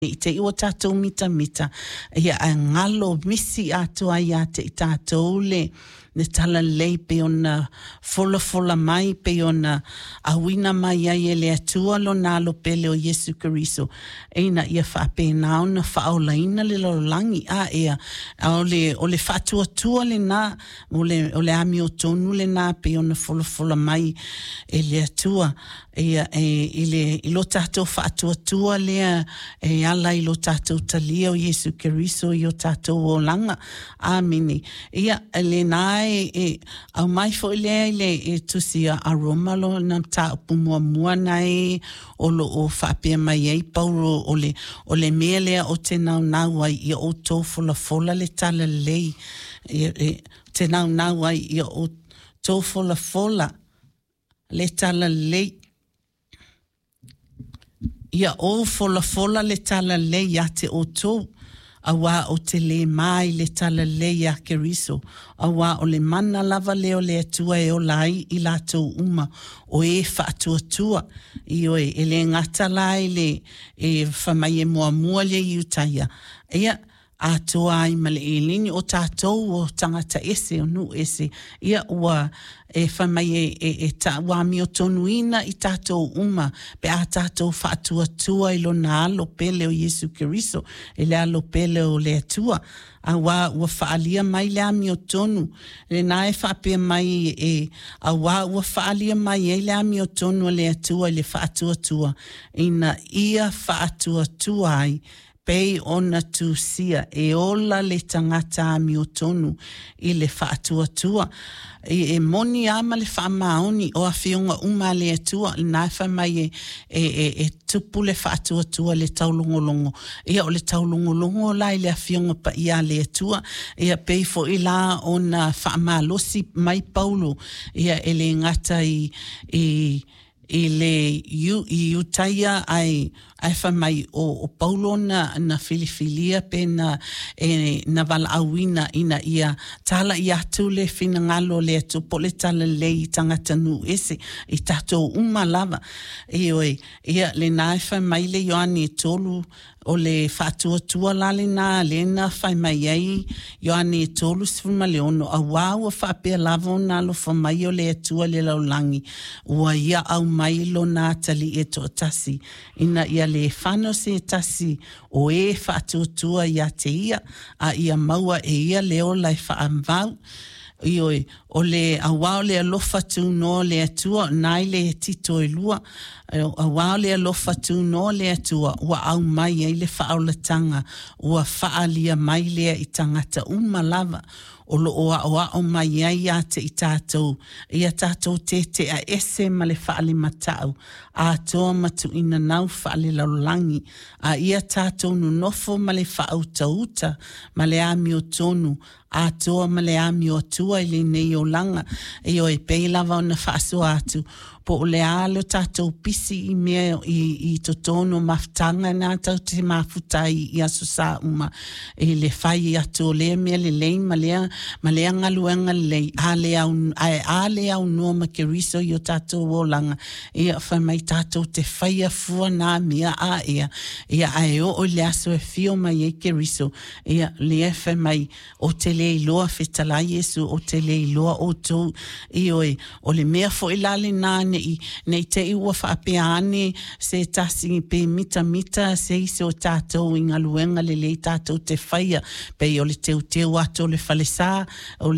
I te iwa tātou mita mita, ia a ngalo misi atua ia te i tātou le, ne tala lei pe ona fola mai pe ona awina mai ai ele atua lo nalo pele o Yesu Keriso. Eina ia whape na ona whaola ina le lolangi a ea, ole whatua tua le na, ole ami o tonu le na pe ona fola mai ele atua. Ia ilo tātou whaatua tua lea ala ilo tātou talia o Yesu Keriso i o tātou o langa. Amini. Ia le nae au mai fo le tusi a romalo na ta pumua nai o lo o whapea mai ei pauro o le mea o te nau ai i o tō fola le tala lei. Te nau ai i o tō fola le tala lei. Ia o fola le tala le ya te o tō, awa o te le mai le tala le ya Keriso, awa o le mana lava leo le atua e o lai i lātou uma, o e whaatua i oe, e le ngata lai le e whamai e mua le i utaia. Ia, a toa ai male e lini o tātou o tangata ese o nu ese. Ia ua e whamai e ta wami o tonuina i tātou uma pe a tātou whaatua i lo na alo pele o Yesu Keriso e le alo pele o le atua. A ua whaalia mai le ami o tonu. Le nae whapea mai a ua whaalia mai e le ami o tonu le atua le whaatua. Ina ia whaatua ai pei ona tu sia e ola le tangata ami o tonu i le whaatua. E moni ama le whamaoni o a whiunga uma le atua nai whamai e tupu le whaatua le taulongolongo. Ia o le taulongolongo lai le a whiunga pa ia le atua. Ia pei fo i la ona whamalosi mai paulo. Ia ele ngata i le utaia ai whamai o Paulo na filifilia pe na wala awina ina ia tala i atu le fina ngalo le atu po le tala le i tangata nu ese i tatou umalava. Ia le nae whamai le Ioani tolu o le whaatua lale na le na whaimai ai Ioani tolu sifuma le ono a wāua whapea lava o nalo whamai o le atua le laulangi ua ia au mai lo nā tali e to tasi ina ia le whano se tasi o e whaatua ia te ia a ia maua e ia leo lai whaamvau. Ioi, o le awao le alofa tu no le atua, nai le tito e lua, awao le alofa tu no le atua, ua au mai ai le whaaolatanga, ua whaalia mai lea i tangata umalava, o lo o mai ai a te i tātou, ia tātou te a ese ma le whaali matau, a toa matu ina nau whaali laulangi, a ia tātou nunofo ma le whautauta, ma le ami o tonu, a toa ma le ami o tua i le nei o langa, e o e peilawa o na whaaso atu, po o le alo tātou pisi i mea i to tono maftanga nā tau te mafutai i aso sa uma, e le whai atu o le mea le lei ma lea ngaluenga le a le au noa ma Keriso i o tātou o langa, e a whamai tātou te whai a fua nā mea a ea ai o le aso e fio mai e Keriso, ea le e whamai o te le iloa whetala Yesu, o te le iloa o tō, o le mea fo ilale nā nei te iwa whaapeane se tasi pe mita se ise o tātou i ngaluenga le tātou te whaia pe o le teu ato le whalesa o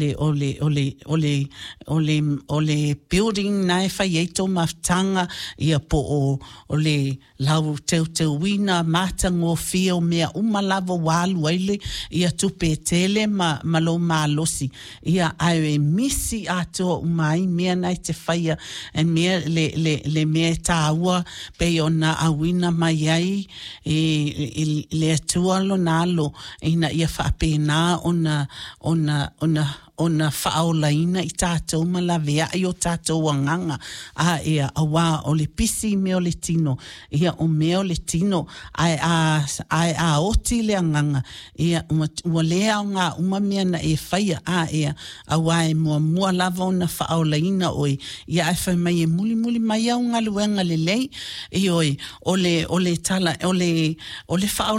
le building nai whai eito maftanga ia po o le lau teu wina mātango fia o mea umalava walu aile ia tupe tele ma lo malosi ia ai misi ato umai mea nai te whaia e mea le mea tāua pe ona awina mai ai le atua lo nalo ina ia whapena ona whaolaina i tātou malawea i o tātou anganga a ea awa o le pisi meo le tino ia o meo le tino ai a oti le anganga ia ua lea o ngā umamea na e whaia a ea awa e mua lava ona whaolaina oi ia e whai mai e muli mai au ngā luenga le lei i oi o le tala o le whaolaina